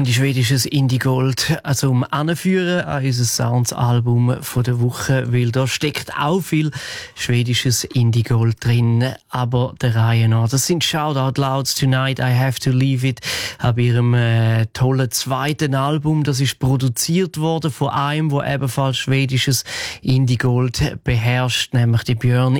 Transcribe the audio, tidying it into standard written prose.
Stunde schwedisches Indie-Gold zum Anführen an unser Sounds-Album von der Woche, weil da steckt auch viel schwedisches Indie-Gold drin, aber der Reihe nach. Das sind Shout Out Louds Tonight, I Have to Leave It, ab ihrem tollen zweiten Album. Das ist produziert worden von einem, der ebenfalls schwedisches Indie-Gold beherrscht, nämlich die Björn